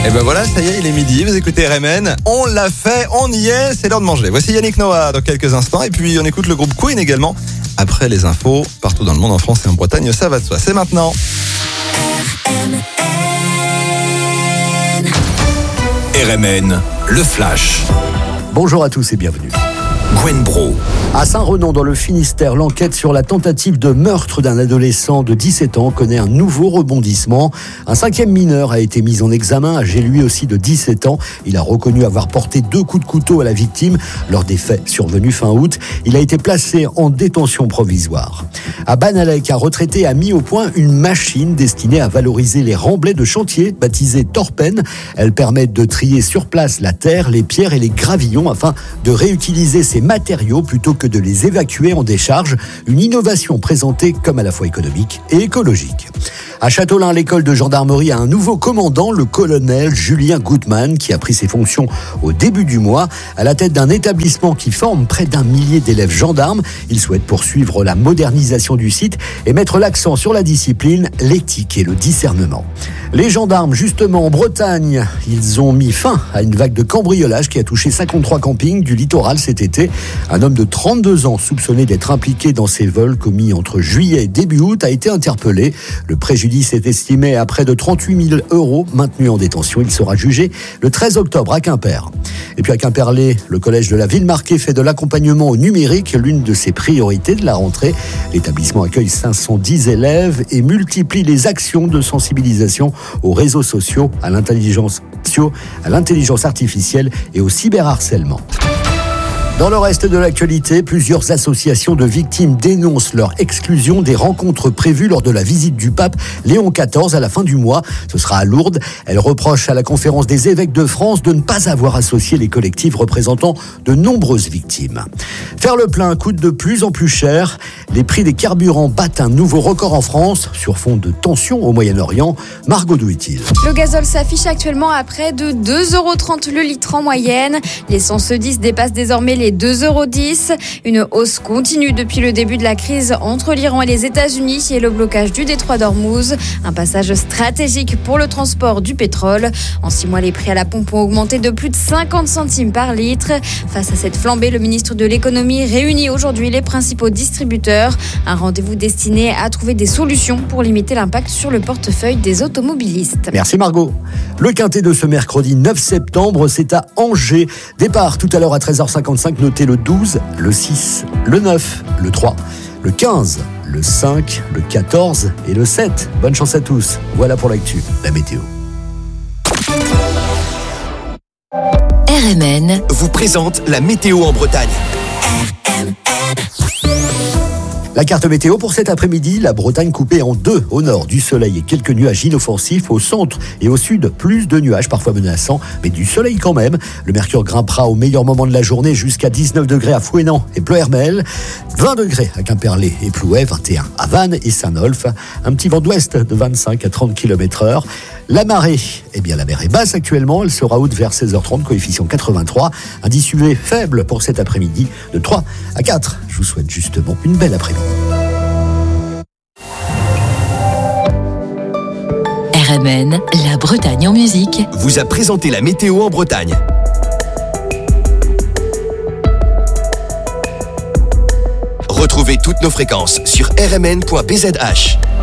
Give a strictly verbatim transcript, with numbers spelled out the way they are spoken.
Et ben voilà, ça y est, il est midi, vous écoutez R M N, on l'a fait, on y est, c'est l'heure de manger. Voici Yannick Noah dans quelques instants, et puis on écoute le groupe Queen également. Après les infos, partout dans le monde, en France et en Bretagne, ça va de soi. C'est maintenant. R M N, le flash. Bonjour à tous et bienvenue. Gwen Bro. À Saint-Renan, dans le Finistère, l'enquête sur la tentative de meurtre d'un adolescent de dix-sept ans connaît un nouveau rebondissement. Un cinquième mineur a été mis en examen, âgé lui aussi de dix-sept ans. Il a reconnu avoir porté deux coups de couteau à la victime lors des faits survenus fin août. Il a été placé en détention provisoire. À Banalec, un retraité a mis au point une machine destinée à valoriser les remblais de chantier, baptisée Torpen. Elle permet de trier sur place la terre, les pierres et les gravillons afin de réutiliser ces matériaux plutôt que de les évacuer en décharge. Une innovation présentée comme à la fois économique et écologique. À Châteaulin, l'école de gendarmerie a un nouveau commandant, le colonel Julien Goodman, qui a pris ses fonctions au début du mois. À la tête d'un établissement qui forme près d'un millier d'élèves gendarmes, il souhaite poursuivre la modernisation du site et mettre l'accent sur la discipline, l'éthique et le discernement. Les gendarmes, justement, en Bretagne, ils ont mis fin à une vague de cambriolage qui a touché cinquante-trois campings du littoral cet été. Un homme de trente-deux ans, soupçonné d'être impliqué dans ces vols commis entre juillet et début août, a été interpellé. Le préjudice est estimé à près de trente-huit mille euros. Maintenu en détention, il sera jugé le treize octobre à Quimper. Et puis à Quimperlé, le collège de la Ville-Marquée fait de l'accompagnement au numérique l'une de ses priorités de la rentrée. L'établissement accueille cinq cent dix élèves et multiplie les actions de sensibilisation aux réseaux sociaux, à l'intelligence, à l'intelligence artificielle et au cyberharcèlement. Dans le reste de l'actualité, plusieurs associations de victimes dénoncent leur exclusion des rencontres prévues lors de la visite du pape Léon quatorze à la fin du mois. Ce sera à Lourdes. Elles reprochent à la conférence des évêques de France de ne pas avoir associé les collectifs représentant de nombreuses victimes. Faire le plein coûte de plus en plus cher. Les prix des carburants battent un nouveau record en France sur fond de tensions au Moyen-Orient. Margot Douitil. Le gazole s'affiche actuellement à près de deux euros trente le litre en moyenne. L'essence dix dépasse désormais les deux euros dix. Une hausse continue depuis le début de la crise entre l'Iran et les États-Unis et le blocage du détroit d'Ormuz. Un passage stratégique pour le transport du pétrole. En six mois, les prix à la pompe ont augmenté de plus de cinquante centimes par litre. Face à cette flambée, le ministre de l'économie réunit aujourd'hui les principaux distributeurs. Un rendez-vous destiné à trouver des solutions pour limiter l'impact sur le portefeuille des automobilistes. Merci Margot. Le quintet de ce mercredi neuf septembre, c'est à Angers. Départ tout à l'heure à treize heures cinquante-cinq. Notez le douze, le six, le neuf, le trois, le quinze, le cinq, le quatorze et le sept. Bonne chance à tous. Voilà pour l'actu, la météo. R M N vous présente la météo en Bretagne. R M N. La carte météo pour cet après-midi, la Bretagne coupée en deux. Au nord, du soleil et quelques nuages inoffensifs. Au centre et au sud, plus de nuages parfois menaçants, mais du soleil quand même. Le mercure grimpera au meilleur moment de la journée jusqu'à dix-neuf degrés à Fouesnant et Pleuhermel, vingt degrés à Quimperlé et Plouay, vingt et un à Vannes et Saint-Nolf. Un petit vent d'ouest de vingt-cinq à trente kilomètres heure. La marée, eh bien la mer est basse actuellement, elle sera haute vers seize heures trente, coefficient quatre-vingt-trois. Indice U V faible pour cet après-midi, de trois à quatre. Je vous souhaite justement une belle après-midi. R M N, la Bretagne en musique, vous a présenté la météo en Bretagne. Retrouvez toutes nos fréquences sur r m n point b z h.